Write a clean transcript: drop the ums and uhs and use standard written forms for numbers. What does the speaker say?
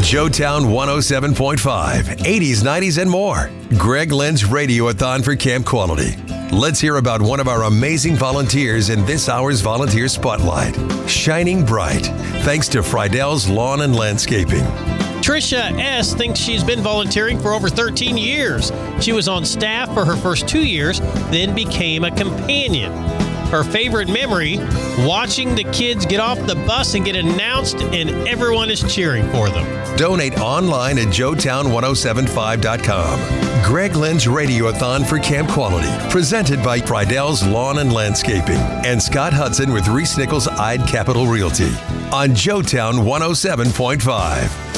Joetown 107.5, 80s, 90s, and more. Greg Lynn's Radiothon for Camp Quality. Let's hear about one of our amazing volunteers in this hour's Volunteer Spotlight. Shining bright, thanks to Friedell's Lawn and Landscaping. Tricia S. thinks she's been volunteering for over 13 years. She was on staff for her first 2 years, then became a companion. Her favorite memory, watching the kids get off the bus and get announced, and everyone is cheering for them. Donate online at joetown1075.com. Greg Lynn's Radiothon for Camp Quality, presented by Friedell's Lawn and Landscaping and Scott Hudson with Reese Nichols Ide Capital Realty on Joetown 107.5.